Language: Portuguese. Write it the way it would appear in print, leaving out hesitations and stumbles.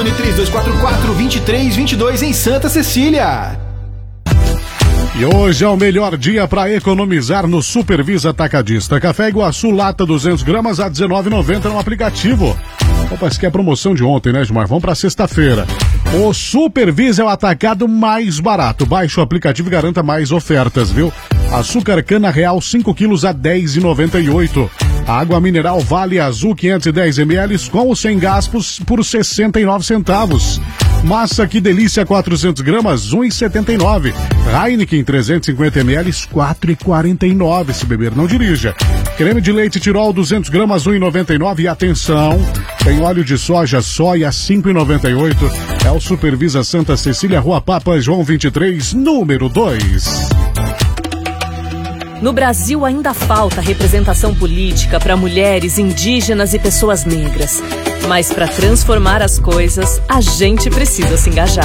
Telefone 3244-2322 em Santa Cecília. E hoje é o melhor dia para economizar no Supervisa Atacadista. Café Iguaçu, lata 200 gramas a R$19,90 no aplicativo. Opa, isso aqui é a promoção de ontem, né, Gilmar? Vamos para sexta-feira. O Supervisa é o atacado mais barato. Baixe o aplicativo e garanta mais ofertas, viu? Açúcar cana real 5 quilos a R$10,98. Água mineral Vale Azul 510 ml com ou sem gás por 69 centavos. Massa Que Delícia 400 gramas, R$1,79. Heineken 350 ml, R$4,49. Se beber, não dirija. Creme de leite Tirol 200 gramas, R$1,99. E atenção, tem óleo de soja R$5,98. É o Supervisa Santa Cecília, Rua Papa João 23, número 2. No Brasil ainda falta representação política para mulheres, indígenas e pessoas negras. Mas para transformar as coisas, a gente precisa se engajar.